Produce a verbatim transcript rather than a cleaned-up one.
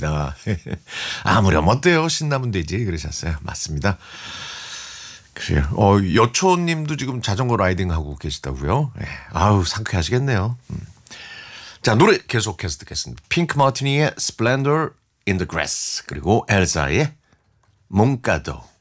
맞습니다. 아무렴 어때요? 신나면 되지 그러셨어요. 맞습니다. 그래요. 어, 여초님도 지금 자전거 라이딩 하고 계시다고요? 예. 아우 상쾌하시겠네요. 음. 자 노래 계속해서 듣겠습니다. 핑크 마티니의 Splendor in the Grass 그리고 엘사의 몽카도.